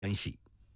分析。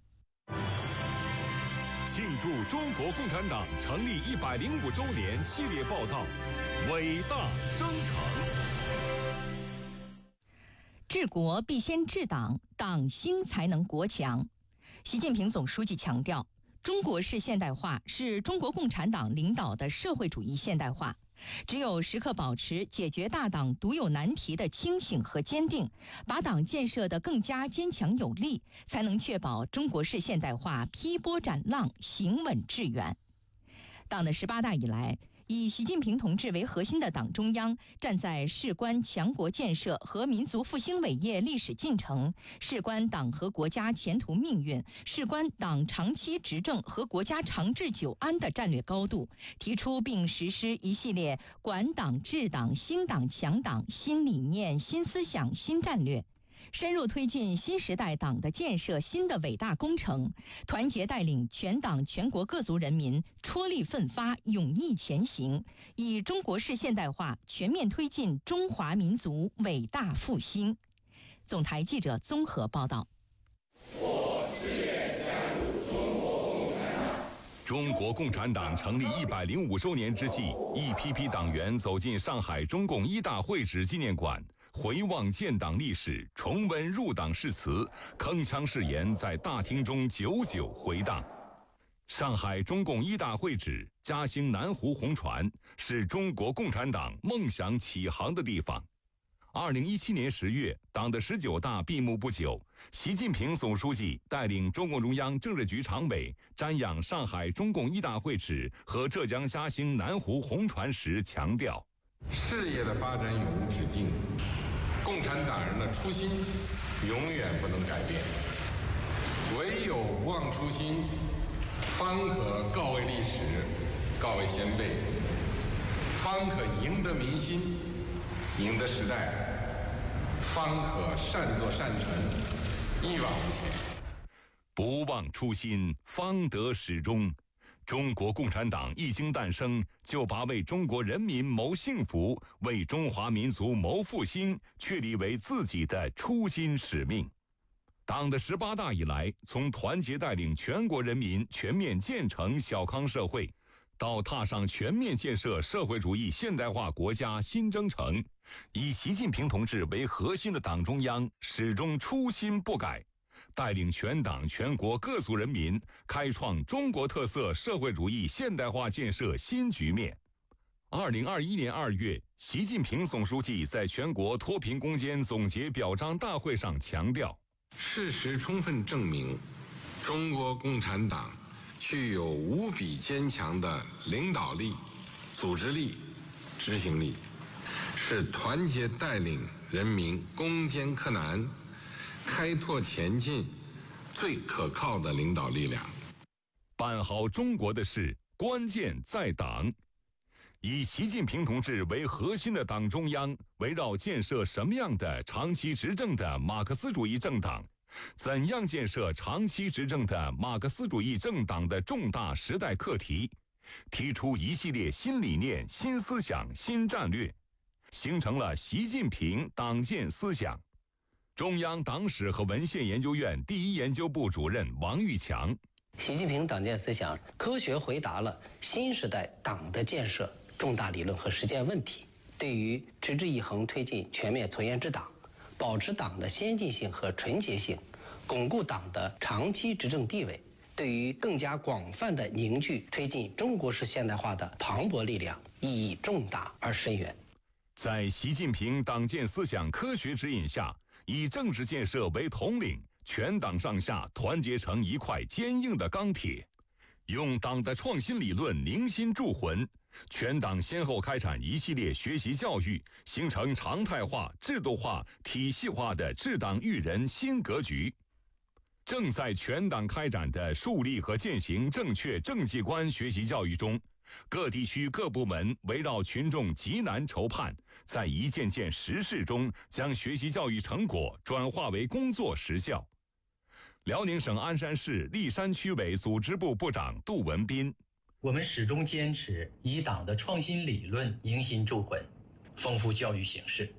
庆祝中国共产党成立105周年系列报道，伟大征程。 治国必先治党，党兴才能国强。习近平总书记强调，中国式现代化是中国共产党领导的社会主义现代化。只有时刻保持解决大党独有难题的清醒和坚定，把党建设得更加坚强有力，才能确保中国式现代化劈波斩浪，行稳致远。党的18大以来，以习近平同志为核心的党中央站在事关强国建设和民族复兴伟业历史进程，事关党和国家前途命运，事关党长期执政和国家长治久安的战略高度，提出并实施一系列管党治党兴党强党新理念新思想新战略，深入推进新时代党的建设新的伟大工程，团结带领全党全国各族人民踔厉奋发，勇毅前行，以中国式现代化全面推进中华民族伟大复兴。总台记者综合报道。 我誓愿加入中国共产党。 中国共产党成立105周年之际，一批批党员走进上海中共一大会址纪念馆，回望建党历史，重温入党誓词，铿锵誓言在大厅中久久回荡。上海中共一大会址嘉兴南湖红船，是中国共产党梦想起航的地方。2017年10月，党的19大闭幕不久，习近平总书记带领中共中央政治局常委瞻仰上海中共一大会址和浙江嘉兴南湖红船时强调， 事业的发展永无止境，共产党人的初心永远不能改变，唯有不忘初心，方可告慰历史，告慰先辈，方可赢得民心，赢得时代，方可善作善成，一往无前。 不忘初心，方得始终。中国共产党一经诞生，就把为中国人民谋幸福、为中华民族谋复兴确立为自己的初心使命。党的18大以来，从团结带领全国人民全面建成小康社会，到踏上全面建设社会主义现代化国家新征程，以习近平同志为核心的党中央始终初心不改，带领全党全国各族人民开创中国特色社会主义现代化建设新局面。2021年2月，习近平总书记在全国脱贫攻坚总结表彰大会上强调， 事实充分证明，中国共产党具有无比坚强的领导力、组织力、执行力，是团结带领人民攻坚克难、开拓前进最可靠的领导力量。 办好中国的事，关键在党。以习近平同志为核心的党中央，围绕建设什么样的长期执政的马克思主义政党，怎样建设长期执政的马克思主义政党的重大时代课题，提出一系列新理念、新思想、新战略，形成了习近平党建思想。中央党史和文献研究院第1研究部主任王玉强， 习近平党建思想科学回答了新时代党的建设重大理论和实践问题，对于持之以恒推进全面从严治党，保持党的先进性和纯洁性，巩固党的长期执政地位，对于更加广泛的凝聚推进中国式现代化的磅礴力量意义重大而深远。 在习近平党建思想科学指引下，以政治建设为统领，全党上下团结成一块坚硬的钢铁，用党的创新理论凝心铸魂，全党先后开展一系列学习教育，形成常态化、制度化、体系化的治党育人新格局。正在全党开展的树立和践行正确政绩观学习教育中，各地区各部门围绕群众急难愁盼，在一件件实事中将学习教育成果转化为工作实效。辽宁省鞍山市历山区委组织部部长杜文斌， 我们始终坚持以党的创新理论凝心铸魂，丰富教育形式，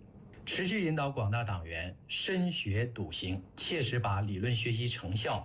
持续引导广大党员深学笃行，切实把理论学习成效